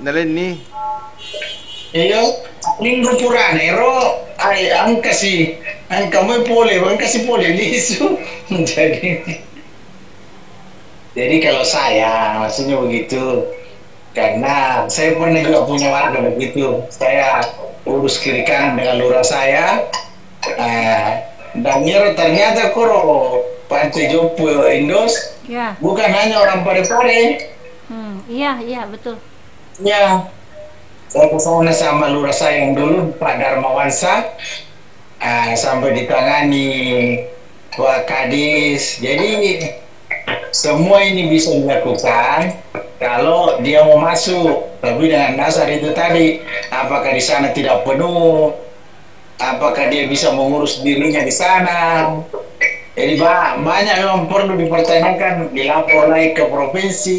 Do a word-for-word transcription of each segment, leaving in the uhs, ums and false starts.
nalen ni. Iyo, linggo puranero, ay, ang kasi, ang kamoy pole, ang kasi pole, liso. Jadi, jadi kalau saya, maksudnya begitu, karena saya pernah juga punya warga begitu, saya urus kiri kanan dengan lurah saya, eh, dan nyero ternyata koro Pantai Jompo Indos, Ya. bukan hanya orang Parepare, Hmm, iya, iya betul. ya, saya kesana sama lurah saya yang dulu Pak Darmawansa, ah, sampai ditangani Pak Kadis. Jadi semua ini bisa dilakukan kalau dia mau masuk, tapi dengan dasar itu tadi, apakah di sana tidak penuh, apakah dia bisa mengurus dirinya di sana. Jadi ba- banyak yang perlu dipertanyakan, dilapor lagi ke provinsi.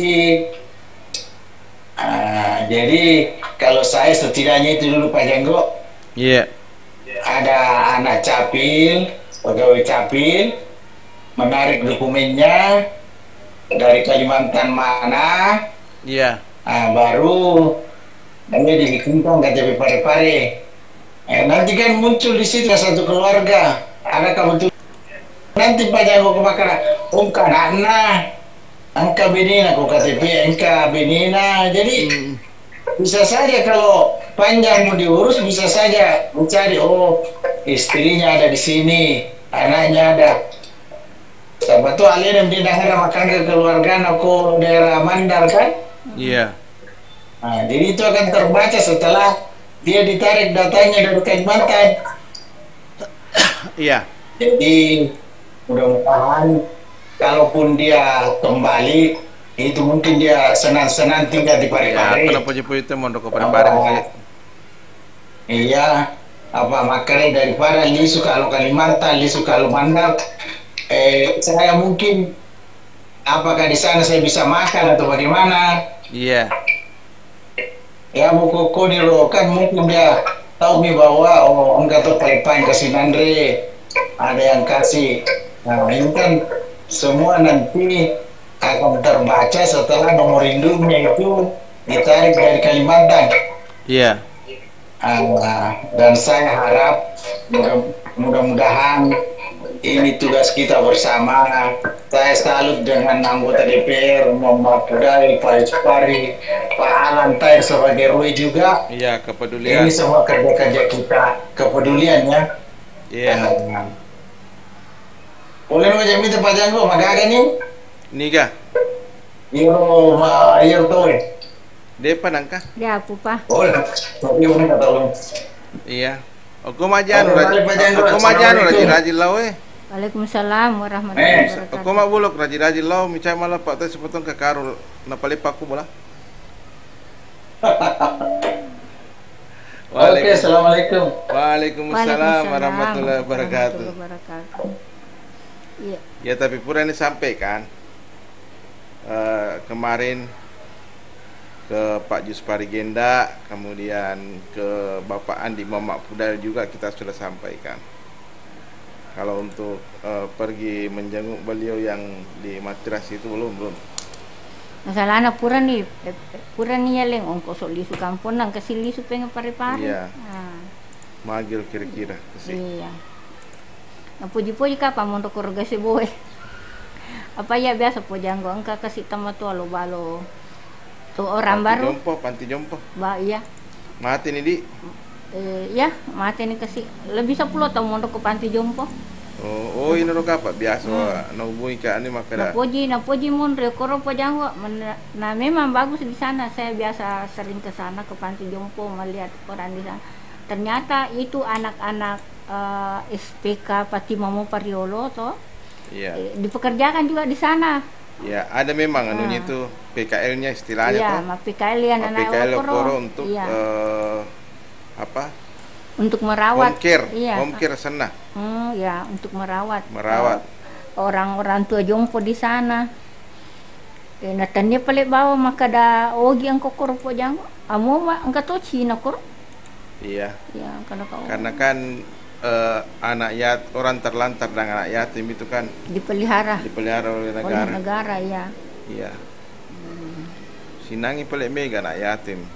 Ah, jadi kalau saya setidaknya itu dulu Pak Janggo, Iya. ada anak capil, pegawai capil, menarik dokumennya dari Kalimantan mana, Iya. ah, baru dia dibikinkan K T P Parepare. Eh, nanti kan muncul di situ satu keluarga, ada kebetulan nanti Pak Jago kebakaran, om kanana, angka benina, kok K T P angka benina, jadi Hmm. bisa saja kalau panjang mau diurus, bisa saja mencari, oh istrinya ada di sini, anaknya ada. Siapa tuh alien yang di daerah makan ke keluarga aku daerah Mandar kan? Iya. Nah, jadi itu akan terbaca setelah dia ditarik datanya dari Kalimantan. Iya. Jadi mudah-mudahan kalaupun dia kembali, itu mungkin dia senang-senang tinggal di Ya, Parepare. kalau puji-puji itu mau ke bareng-bareng sih. Iya, apa makanya daripada lisu kalau Kalimantan, lisu kalau Mandar, eh, saya mungkin apakah di sana saya bisa makan atau bagaimana? Iya. Ya buku kodiro kan mungkin dia tahu nih bahwa oh enggak tuh palepan kasih Nandre, ada yang kasih. Nah ini kan semua nanti akan terbaca setelah nomor induknya itu ditarik dari Kalimantan. Iya. Ah, dan saya harap mudah- mudah-mudahan ini tugas kita bersama. Saya salut dengan anggota D P R, Muhammad Pudai, Pak Ipari, Pak Alan Tair sebagai Rui juga. Iya, kepedulian. Ini semua kerja-kerja kita, kepeduliannya. Iya. Ah, boleh mau minta Pak Janggo, magaga nih. Niga. Iyo, ma, iyo tuh. Depan angka. Ya, pupa. Boleh, tapi mau minta tolong. Iya. Aku majanu Oke, raji. balik, Pak Janggo. Aku majanu raji Assalamualaikum. raji lau eh. Waalaikumsalam warahmatullahi Eh, wabarakatuh. Aku mak bulok raji raji lau micai malah pak teh sepotong ke karul napali paku bola. Oke, assalamualaikum. Waalaikumsalam warahmatullahi wabarakatuh. wabarakatuh. Iya. Ya tapi pura ini sampaikan eh, kemarin ke Pak Juspari Genda, kemudian ke Bapak Andi Mamak Pudal juga kita sudah sampaikan. Kalau untuk eh, pergi menjenguk beliau yang di Matras itu belum belum. Masalah anak pura nih, eh, eh, pura nih ya leng ongko sok lisu kampung nang kasih lisu pengen pare-pare. Iya. Ah, Magil kira-kira sih. iya. Nah puji-puji kapa mondok korga si boy. Apa ya biasa po janggo angka kasih tamat tuh alo balo. Tuh orang Panti baru. Jompo, Panti Jompo. Ba iya. Mati nih di. Eh, ya, mati nih kasih lebih sepuluh tahun mondok ke panti jompo. Oh, oh ini lo apa? Biasa hmm. Nahubungi ke ani maka Nah dah. puji, nah puji mun rekoro po janggo. Men- Nah memang bagus di sana. Saya biasa sering ke sana ke panti jompo melihat orang di sana. Ternyata itu anak-anak eh, S P K Patimamo Pariolo toh Iya. eh, dipekerjakan juga di sana. Ya, ada memang anunya Ah. itu P K L-nya istilahnya Iya, toh. ma P K L ya Ma anak P K L Okoro. Okoro untuk Iya. eh, apa? Untuk merawat. Home care, Iya. home care sana, Hmm, ya untuk merawat. merawat. eh, orang-orang tua jompo di sana. Eh, natanya pale bawa maka da ogi ang kokoro po jang. Amo ma ang kato Cina kor. Iya. Ya, kalau kau Karena kan eh, anak yat orang terlantar dan anak yatim itu kan dipelihara dipelihara oleh oleh negara. negara ya. Iya. Sinangi pelek mega anak yatim.